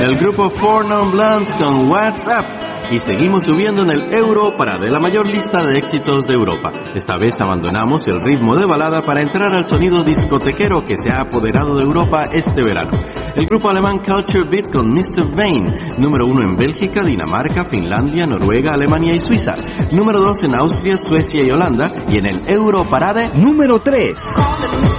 El grupo Four Non Blondes con WhatsApp. Y seguimos subiendo en el Europarade, la mayor lista de éxitos de Europa. Esta vez abandonamos el ritmo de balada para entrar al sonido discotequero que se ha apoderado de Europa este verano. El grupo alemán Culture Beat con Mr. Vain, número 1 en Bélgica, Dinamarca, Finlandia, Noruega, Alemania y Suiza. Número 2 en Austria, Suecia y Holanda. Y en el Europarade, número 3.